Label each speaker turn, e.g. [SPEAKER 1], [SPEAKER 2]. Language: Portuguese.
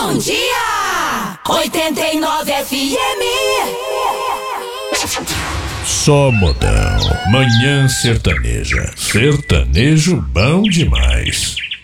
[SPEAKER 1] Bom dia! 89 FM.
[SPEAKER 2] Só modão. Manhã sertaneja. Sertanejo bom demais.